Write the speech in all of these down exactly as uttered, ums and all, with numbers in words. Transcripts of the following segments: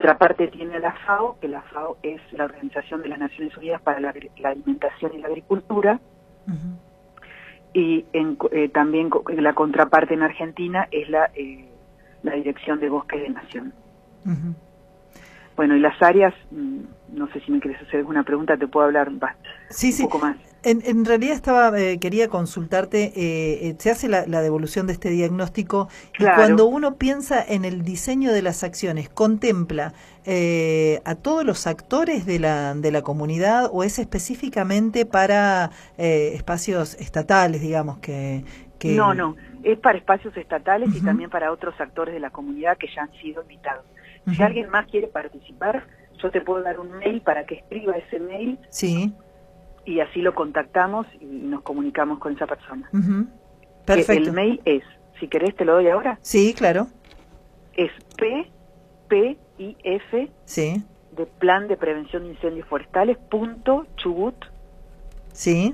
contraparte tiene la FAO, que la FAO es la Organización de las Naciones Unidas para la, la Alimentación y la Agricultura, uh-huh. y en, eh, también la contraparte en Argentina es la, eh, la Dirección de Bosques de Nación. Uh-huh. Bueno, y las áreas, no sé si me quieres hacer alguna pregunta, te puedo hablar sí, un sí. poco más. En, en realidad estaba eh, quería consultarte, eh, se hace la, la devolución de este diagnóstico, claro. Y cuando uno piensa en el diseño de las acciones, ¿contempla eh, a todos los actores de la, de la comunidad o es específicamente para eh, espacios estatales, digamos? que, que... No, no, es para espacios estatales uh-huh. y también para otros actores de la comunidad que ya han sido invitados. Uh-huh. Si alguien más quiere participar, yo te puedo dar un mail para que escriba ese mail. Sí. Y así lo contactamos y nos comunicamos con esa persona. Uh-huh. Perfecto. El mail es, si querés te lo doy ahora. Sí, claro. Es P, P, I, F, sí. de Plan de Prevención de Incendios Forestales, punto chubut, sí.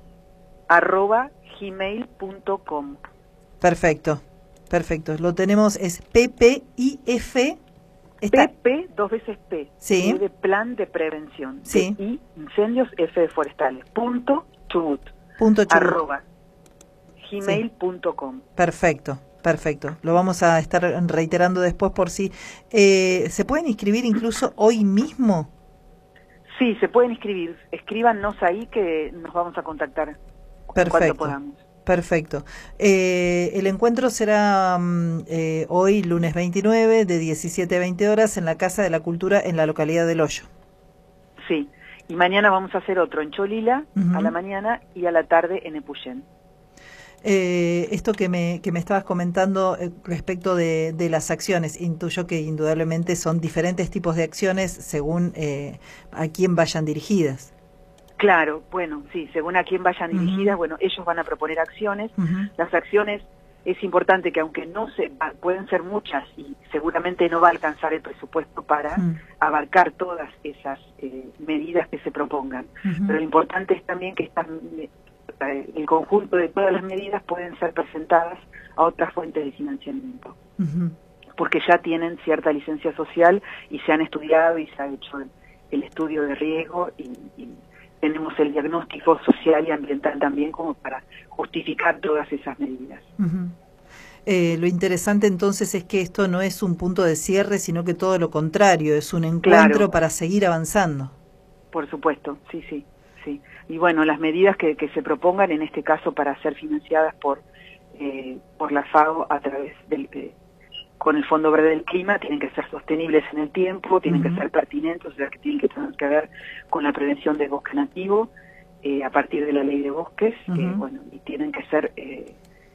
arroba gmail punto com. Perfecto, perfecto. Lo tenemos, es P, P, I, F... P P, dos veces P, sí. de Plan de Prevención, sí. de I, Incendios F de Forestales, punto chubut, punto chubut. arroba gmail punto com. Sí. Perfecto, perfecto. Lo vamos a estar reiterando después por si... Eh, ¿Se pueden inscribir incluso hoy mismo? Sí, se pueden inscribir. Escríbanos ahí que nos vamos a contactar Perfecto. cuando podamos. Perfecto. Eh, el encuentro será eh, hoy, lunes veintinueve, de diecisiete a veinte horas, en la Casa de la Cultura, en la localidad del Hoyo. Sí, y mañana vamos a hacer otro en Cholila, uh-huh. a la mañana, y a la tarde en Epuyén. Eh, esto que me, que me estabas comentando eh, respecto de, de las acciones, intuyo que indudablemente son diferentes tipos de acciones según eh, a quién vayan dirigidas. Claro, bueno, sí, según a quién vayan dirigidas, uh-huh. bueno, ellos van a proponer acciones. Uh-huh. Las acciones, es importante que aunque no se, pueden ser muchas y seguramente no va a alcanzar el presupuesto para uh-huh. abarcar todas esas eh, medidas que se propongan. Uh-huh. Pero lo importante es también que están, eh, el conjunto de todas las medidas pueden ser presentadas a otras fuentes de financiamiento. Uh-huh. Porque ya tienen cierta licencia social y se han estudiado y se ha hecho el, el estudio de riesgo y, y tenemos el diagnóstico social y ambiental también como para justificar todas esas medidas. Uh-huh. Eh, lo interesante entonces es que esto no es un punto de cierre, sino que todo lo contrario, es un encuentro claro. para seguir avanzando. Por supuesto, sí, sí, sí. Y bueno, las medidas que, que se propongan, en este caso para ser financiadas por, eh, por la FAO a través del... Eh, con el Fondo Verde del Clima, tienen que ser sostenibles en el tiempo, tienen uh-huh. que ser pertinentes, o sea, que tienen que tener que ver con la prevención del bosque nativo, eh, a partir de la ley de bosques, uh-huh. que, bueno, y tienen que ser eh,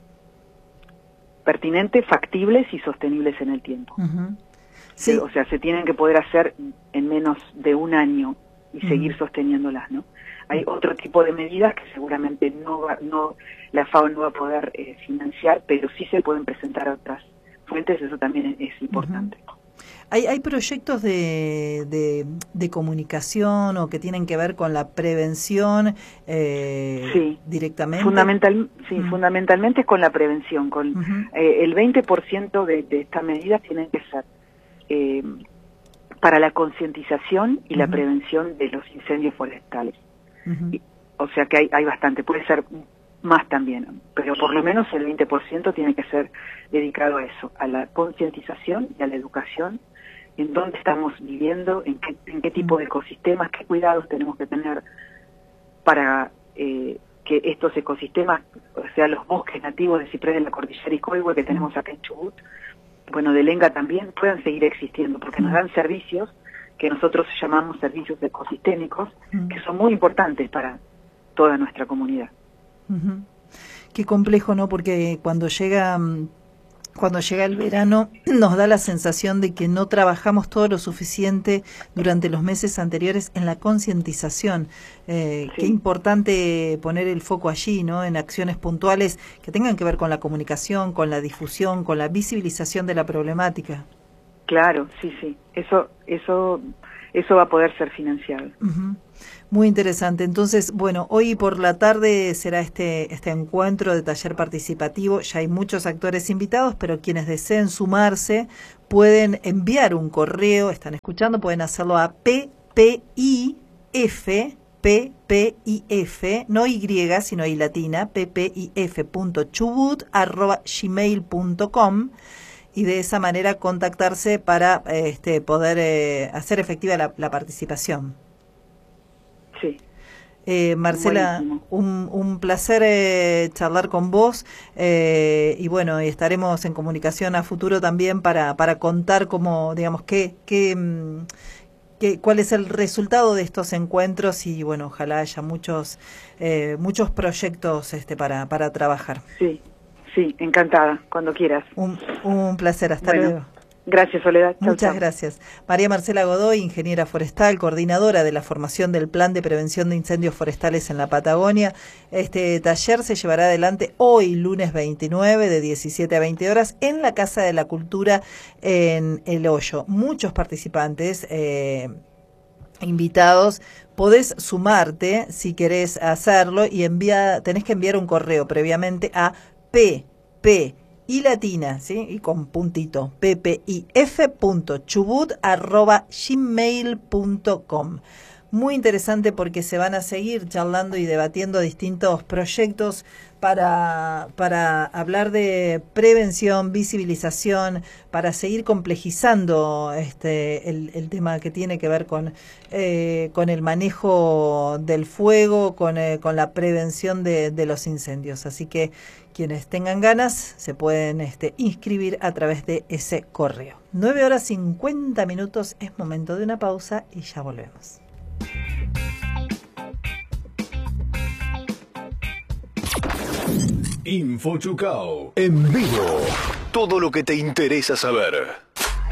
pertinentes, factibles y sostenibles en el tiempo. Uh-huh. Sí. O sea, se tienen que poder hacer en menos de un año y uh-huh. seguir sosteniéndolas, ¿no? Hay otro tipo de medidas que seguramente no va, no la FAO no va a poder eh, financiar, pero sí se pueden presentar a otras fuentes, eso también es, es importante. Uh-huh. ¿Hay, hay proyectos de, de, de comunicación o que tienen que ver con la prevención eh, sí, directamente? Fundamental, sí, uh-huh. fundamentalmente con la prevención. Con uh-huh. eh, el veinte por ciento de, de estas medidas tienen que ser eh, para la concientización y uh-huh. la prevención de los incendios forestales. Uh-huh. Y, o sea que hay, hay bastante, puede ser más también, pero por lo menos el veinte por ciento tiene que ser dedicado a eso, a la concientización y a la educación, en dónde estamos viviendo, en qué, en qué tipo de ecosistemas, qué cuidados tenemos que tener para eh, que estos ecosistemas, o sea, los bosques nativos de ciprés de la cordillera Icoihue que tenemos acá en Chubut, bueno, de Lenga también, puedan seguir existiendo, porque nos dan servicios que nosotros llamamos servicios ecosistémicos, que son muy importantes para toda nuestra comunidad. Uh-huh. Qué complejo, ¿no? Porque cuando llega cuando llega el verano nos da la sensación de que no trabajamos todo lo suficiente durante los meses anteriores en la concientización. Eh, sí. Qué importante poner el foco allí, ¿no? En acciones puntuales que tengan que ver con la comunicación, con la difusión, con la visibilización de la problemática. Claro, sí, sí. Eso, eso, eso va a poder ser financiado. Uh-huh. Muy interesante. Entonces, bueno, hoy por la tarde será este, este encuentro de taller participativo. Ya hay muchos actores invitados, pero quienes deseen sumarse pueden enviar un correo, están escuchando, pueden hacerlo a P P I F, P P I F, no Y, sino I latina, P P I F punto chubut arroba gmail punto com, y de esa manera contactarse para este, poder eh, hacer efectiva la, la participación. Sí. Eh, Marcela, un, un placer eh, charlar con vos eh, y bueno, estaremos en comunicación a futuro también para, para contar cómo, digamos, qué, qué, qué, cuál es el resultado de estos encuentros y bueno, ojalá haya muchos, eh, muchos proyectos este, para, para trabajar. Sí, sí, encantada, cuando quieras. Un, un placer, hasta bueno. luego. Gracias, Soledad. Chau, Muchas chau. gracias. María Marcela Godoy, ingeniera forestal, coordinadora de la formación del Plan de Prevención de Incendios Forestales en la Patagonia. Este taller se llevará adelante hoy, lunes veintinueve, de diecisiete a veinte horas, en la Casa de la Cultura en El Hoyo. Muchos participantes eh, invitados. Podés sumarte si querés hacerlo y envía, tenés que enviar un correo previamente a P P y latina, ¿sí? Y con puntito, ppif punto chubut arroba gmail punto com. Muy interesante porque se van a seguir charlando y debatiendo distintos proyectos para, para hablar de prevención, visibilización, para seguir complejizando este el, el tema que tiene que ver con, eh, con el manejo del fuego, con, eh, con la prevención de, de los incendios. Así que quienes tengan ganas se pueden este, inscribir a través de ese correo. nueve horas cincuenta minutos, es momento de una pausa y ya volvemos. Info Chucao en vivo. Todo lo que te interesa saber.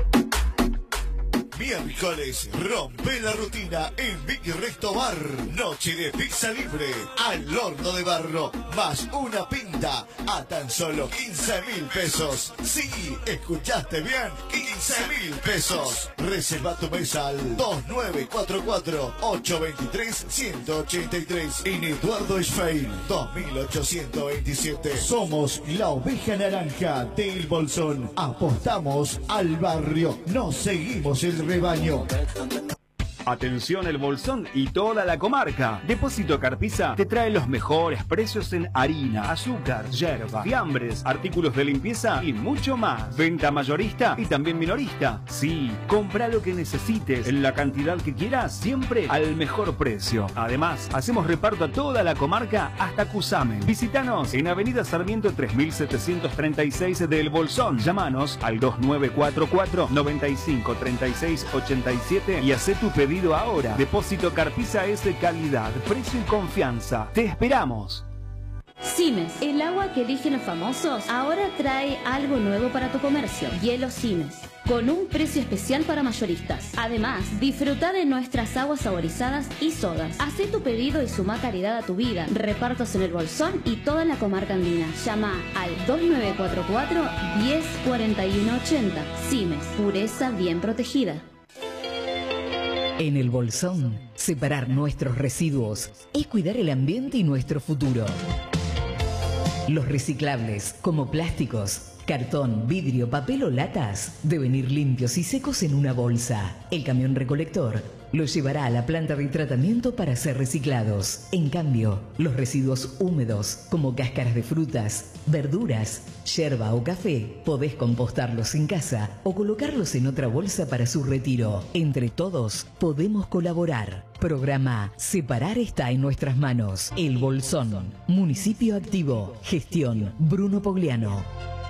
Miércoles, rompe la rutina en Big Resto Bar. Noche de pizza libre al horno de barro, más una pinta a tan solo quince mil pesos. Sí, escuchaste bien, quince mil pesos. Reserva tu mesa al dos nueve cuatro cuatro, ocho dos tres, uno ocho tres. En Eduardo Schfein, dos mil ochocientos veintisiete. Somos la oveja naranja del Bolsón. Apostamos al barrio, nos seguimos el rebaño. Atención El Bolsón y toda la comarca. Depósito Carpiza te trae los mejores precios en harina, azúcar, yerba, fiambres, artículos de limpieza y mucho más. Venta mayorista y también minorista. Sí, compra lo que necesites en la cantidad que quieras, siempre al mejor precio. Además, hacemos reparto a toda la comarca hasta Cusamen. Visítanos en Avenida Sarmiento tres mil setecientos treinta y seis de El Bolsón. Llámanos al dos nueve cuatro cuatro, nueve cinco, tres seis, ocho siete y haz tu pedido ahora. Depósito Carpiza es de calidad, precio y confianza. Te esperamos. Simes, el agua que eligen los famosos, ahora trae algo nuevo para tu comercio. Hielo Simes, con un precio especial para mayoristas. Además, disfruta de nuestras aguas saborizadas y sodas. Hacé tu pedido y suma calidad a tu vida. Repartos en El Bolsón y toda la comarca andina. Llama al dos nueve cuatro cuatro, diez, cuarenta y uno ochenta. Simes, pureza bien protegida. En El Bolsón, separar nuestros residuos es cuidar el ambiente y nuestro futuro. Los reciclables, como plásticos, cartón, vidrio, papel o latas, deben ir limpios y secos en una bolsa. El camión recolector los llevará a la planta de tratamiento para ser reciclados. En cambio, los residuos húmedos, como cáscaras de frutas, verduras, yerba o café, podés compostarlos en casa o colocarlos en otra bolsa para su retiro. Entre todos, podemos colaborar. Programa Separar está en nuestras manos. El Bolsón, municipio activo. Gestión Bruno Pogliano.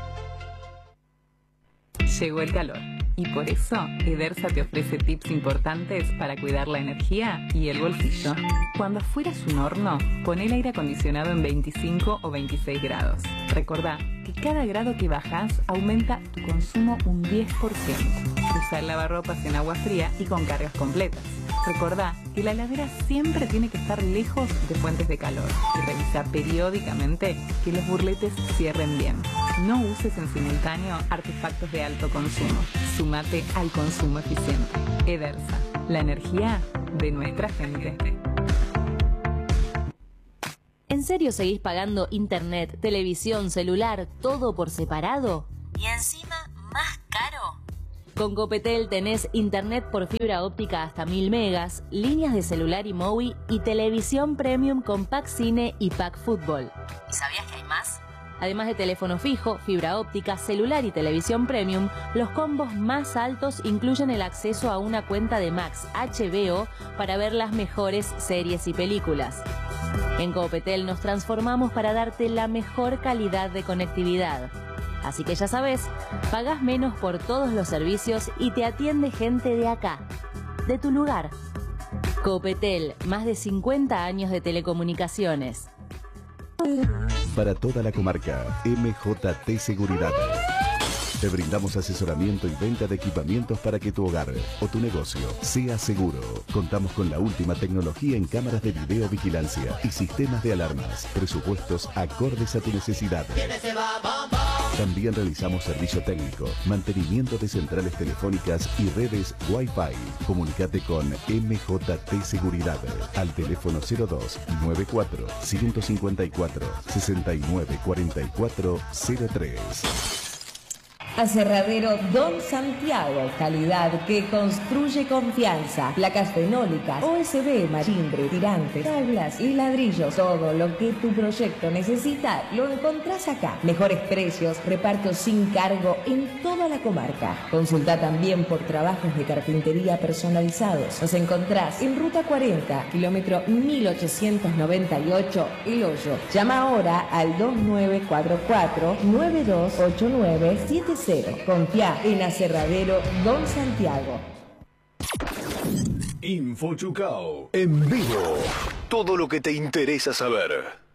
Llegó el calor y por eso Edersa te ofrece tips importantes para cuidar la energía y el bolsillo. Cuando fueras un horno, pon el aire acondicionado en veinticinco o veintiséis grados. Recordá que cada grado que bajas aumenta tu consumo un diez por ciento. Usa el lavarropas en agua fría y con cargas completas. Recordá que la heladera siempre tiene que estar lejos de fuentes de calor y revisa periódicamente que los burletes cierren bien. No uses en simultáneo artefactos de alto consumo. Sumate al consumo eficiente. Edersa, la energía de nuestra gente. ¿En serio seguís pagando internet, televisión, celular, todo por separado? ¿Y encima más caro? Con Copetel tenés internet por fibra óptica hasta mil megas, líneas de celular y móvil y televisión premium con pack cine y pack fútbol. ¿Y sabías que hay más? Además de teléfono fijo, fibra óptica, celular y televisión premium, los combos más altos incluyen el acceso a una cuenta de Max H B O para ver las mejores series y películas. En Copetel nos transformamos para darte la mejor calidad de conectividad. Así que ya sabes, pagás menos por todos los servicios y te atiende gente de acá, de tu lugar. Copetel, más de cincuenta años de telecomunicaciones. Para toda la comarca, M J T Seguridad. Te brindamos asesoramiento y venta de equipamientos para que tu hogar o tu negocio sea seguro. Contamos con la última tecnología en cámaras de videovigilancia y sistemas de alarmas. Presupuestos acordes a tu necesidad. También realizamos servicio técnico, mantenimiento de centrales telefónicas y redes Wi-Fi. Comunicate con M J T Seguridad al teléfono cero dos noventa y cuatro, ciento cincuenta y cuatro, sesenta y nueve cuarenta y cuatro cero tres. Aserradero Don Santiago, calidad que construye confianza. Placas fenólicas, O S B, marimbre, tirantes, tablas y ladrillos. Todo lo que tu proyecto necesita lo encontrás acá. Mejores precios, reparto sin cargo en toda la comarca. Consulta también por trabajos de carpintería personalizados. Nos encontrás en Ruta cuarenta, kilómetro mil ochocientos noventa y ocho, El Hoyo. Llama ahora al dos nueve cuatro cuatro, nueve dos ocho nueve siete cero. Confía en Aserradero Don Santiago. Info Chucao. En vivo. Todo lo que te interesa saber.